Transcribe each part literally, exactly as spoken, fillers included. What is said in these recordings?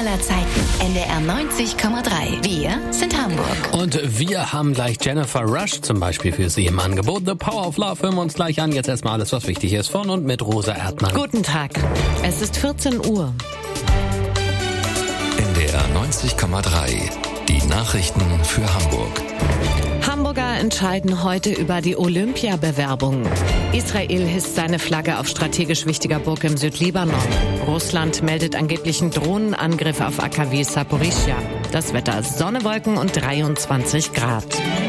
aller Zeiten. N D R neunzig Komma drei. Wir sind Hamburg. Und wir haben gleich Jennifer Rush zum Beispiel für Sie im Angebot. The Power of Love hören wir uns gleich an. Jetzt erstmal alles, was wichtig ist, von und mit Rosa Erdmann. Guten Tag. Es ist vierzehn Uhr. N D R neunzig Komma drei. Die Nachrichten für Hamburg. Hamburger entscheiden heute über die Olympiabewerbung. Israel hisst seine Flagge auf strategisch wichtiger Burg im Südlibanon. Russland meldet angeblichen Drohnenangriff auf A K W Saporischschja. Das Wetter: Sonne, Wolken und dreiundzwanzig Grad.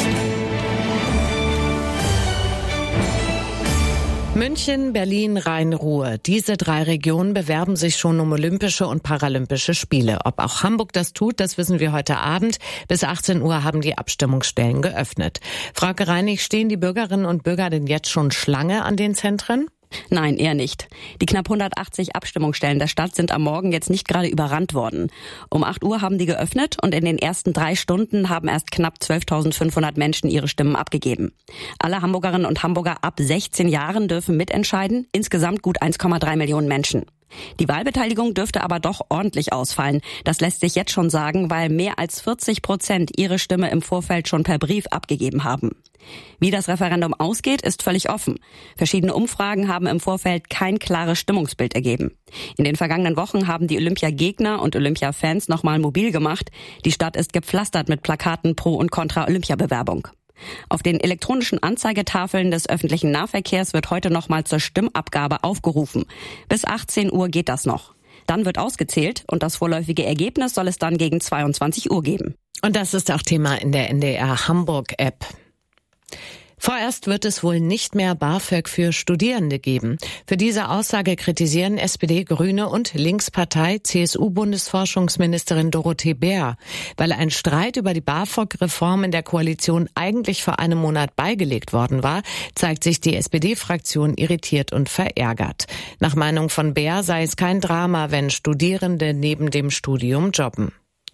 München, Berlin, Rhein-Ruhr. Diese drei Regionen bewerben sich schon um Olympische und Paralympische Spiele. Ob auch Hamburg das tut, das wissen wir heute Abend. Bis achtzehn Uhr haben die Abstimmungsstellen geöffnet. Frauke Reinig, stehen die Bürgerinnen und Bürger denn jetzt schon Schlange an den Zentren? Nein, eher nicht. Die knapp hundertachtzig Abstimmungsstellen der Stadt sind am Morgen jetzt nicht gerade überrannt worden. Um acht Uhr haben die geöffnet und in den ersten drei Stunden haben erst knapp zwölftausendfünfhundert Menschen ihre Stimmen abgegeben. Alle Hamburgerinnen und Hamburger ab sechzehn Jahren dürfen mitentscheiden, insgesamt gut eins Komma drei Millionen Menschen. Die Wahlbeteiligung dürfte aber doch ordentlich ausfallen. Das lässt sich jetzt schon sagen, weil mehr als vierzig Prozent ihre Stimme im Vorfeld schon per Brief abgegeben haben. Wie das Referendum ausgeht, ist völlig offen. Verschiedene Umfragen haben im Vorfeld kein klares Stimmungsbild ergeben. In den vergangenen Wochen haben die Olympiagegner und Olympia-Fans nochmal mobil gemacht. Die Stadt ist gepflastert mit Plakaten pro und contra Olympiabewerbung. Auf den elektronischen Anzeigetafeln des öffentlichen Nahverkehrs wird heute nochmal zur Stimmabgabe aufgerufen. Bis achtzehn Uhr geht das noch. Dann wird ausgezählt und das vorläufige Ergebnis soll es dann gegen zweiundzwanzig Uhr geben. Und das ist auch Thema in der N D R Hamburg-App. Vorerst wird es wohl nicht mehr BAföG für Studierende geben. Für diese Aussage kritisieren S P D, Grüne und Linkspartei C S U-Bundesforschungsministerin Dorothee Bär. Weil ein Streit über die BAföG-Reform in der Koalition eigentlich vor einem Monat beigelegt worden war, zeigt sich die S P D-Fraktion irritiert und verärgert. Nach Meinung von Bär sei es kein Drama, wenn Studierende neben dem Studium jobben.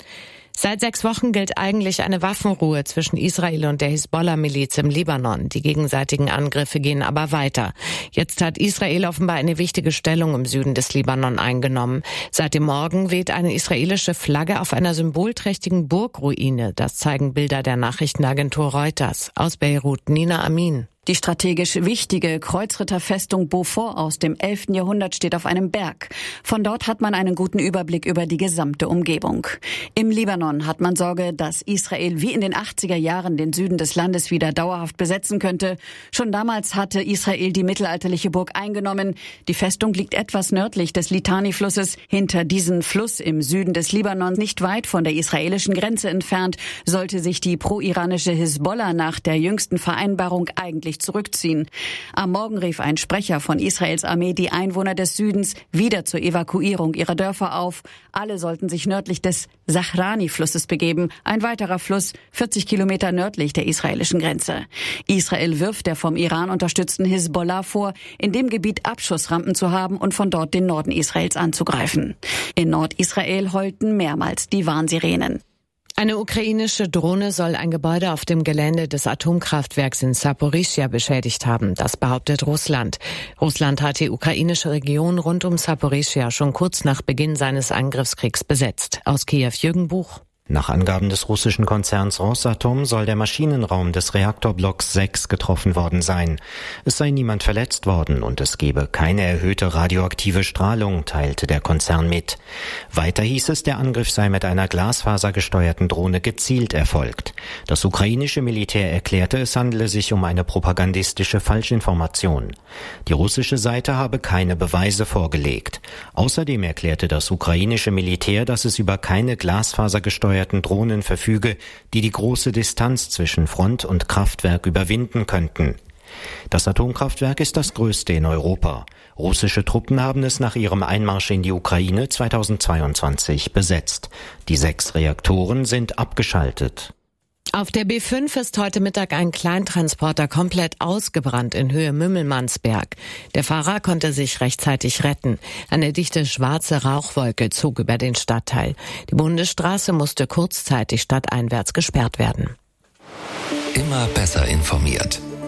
Seit sechs Wochen gilt eigentlich eine Waffenruhe zwischen Israel und der Hisbollah-Miliz im Libanon. Die gegenseitigen Angriffe gehen aber weiter. Jetzt hat Israel offenbar eine wichtige Stellung im Süden des Libanon eingenommen. Seit dem Morgen weht eine israelische Flagge auf einer symbolträchtigen Burgruine. Das zeigen Bilder der Nachrichtenagentur Reuters. Aus Beirut, Nina Amin. Die strategisch wichtige Kreuzritterfestung Beaufort aus dem elften Jahrhundert steht auf einem Berg. Von dort hat man einen guten Überblick über die gesamte Umgebung. Im Libanon hat man Sorge, dass Israel wie in den achtziger Jahren den Süden des Landes wieder dauerhaft besetzen könnte. Schon damals hatte Israel die mittelalterliche Burg eingenommen. Die Festung liegt etwas nördlich des Litani-Flusses. Hinter diesem Fluss im Süden des Libanon, nicht weit von der israelischen Grenze entfernt, sollte sich die pro-iranische Hisbollah nach der jüngsten Vereinbarung eigentlich zurückziehen. Am Morgen rief ein Sprecher von Israels Armee die Einwohner des Südens wieder zur Evakuierung ihrer Dörfer auf. Alle sollten sich nördlich des Zahrani-Flusses begeben, ein weiterer Fluss vierzig Kilometer nördlich der israelischen Grenze. Israel wirft der vom Iran unterstützten Hisbollah vor, in dem Gebiet Abschussrampen zu haben und von dort den Norden Israels anzugreifen. In Nordisrael heulten mehrmals die Warnsirenen. Eine ukrainische Drohne soll ein Gebäude auf dem Gelände des Atomkraftwerks in Saporischschja beschädigt haben. Das behauptet Russland. Russland hat die ukrainische Region rund um Saporischschja schon kurz nach Beginn seines Angriffskriegs besetzt. Aus Kiew Jürgen Buch. Nach Angaben des russischen Konzerns Rosatom soll der Maschinenraum des Reaktorblocks sechs getroffen worden sein. Es sei niemand verletzt worden und es gebe keine erhöhte radioaktive Strahlung, teilte der Konzern mit. Weiter hieß es, der Angriff sei mit einer glasfasergesteuerten Drohne gezielt erfolgt. Das ukrainische Militär erklärte, es handele sich um eine propagandistische Falschinformation. Die russische Seite habe keine Beweise vorgelegt. Außerdem erklärte das ukrainische Militär, dass es über keine glasfasergesteuerte Drohnen verfüge, die die große Distanz zwischen Front und Kraftwerk überwinden könnten. Das Atomkraftwerk ist das größte in Europa. Russische Truppen haben es nach ihrem Einmarsch in die Ukraine zweitausendzweiundzwanzig besetzt. Die sechs Reaktoren sind abgeschaltet. Auf der B fünf ist heute Mittag ein Kleintransporter komplett ausgebrannt in Höhe Mümmelmannsberg. Der Fahrer konnte sich rechtzeitig retten. Eine dichte schwarze Rauchwolke zog über den Stadtteil. Die Bundesstraße musste kurzzeitig stadteinwärts gesperrt werden. Immer besser informiert. In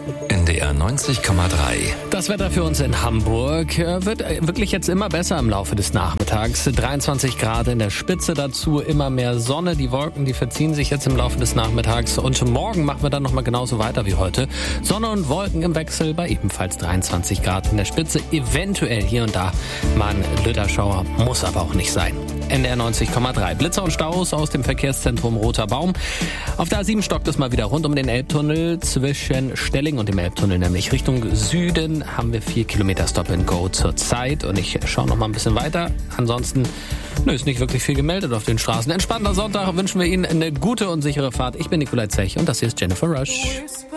N D R neunzig Komma drei. Das Wetter für uns in Hamburg wird wirklich jetzt immer besser im Laufe des Nachmittags. dreiundzwanzig Grad in der Spitze, dazu immer mehr Sonne. Die Wolken, die verziehen sich jetzt im Laufe des Nachmittags. Und morgen machen wir dann nochmal genauso weiter wie heute. Sonne und Wolken im Wechsel bei ebenfalls dreiundzwanzig Grad in der Spitze. Eventuell hier und da mal ein Lütterschauer, muss aber auch nicht sein. N D R neunzig Komma drei. Blitzer und Staus aus dem Verkehrszentrum Roter Baum. Auf der A sieben stockt es mal wieder rund um den Elbtunnel zwischen Stelling und dem Elbtunnel, nämlich Richtung Süden haben wir vier Kilometer Stop and Go zur Zeit. Und ich schaue noch mal ein bisschen weiter. Ansonsten nö, ist nicht wirklich viel gemeldet auf den Straßen. Entspannter Sonntag, wünschen wir Ihnen eine gute und sichere Fahrt. Ich bin Nikolai Zech und das hier ist Jennifer Rush.